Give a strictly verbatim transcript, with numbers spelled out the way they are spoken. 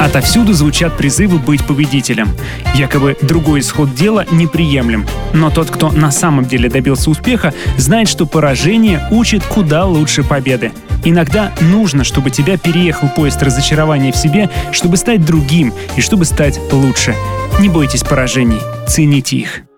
Отовсюду звучат призывы быть победителем. Якобы другой исход дела неприемлем. Но тот, кто на самом деле добился успеха, знает, что поражение учит куда лучше победы. Иногда нужно, чтобы тебя переехал поезд разочарования в себе, чтобы стать другим и чтобы стать лучше. Не бойтесь поражений, цените их.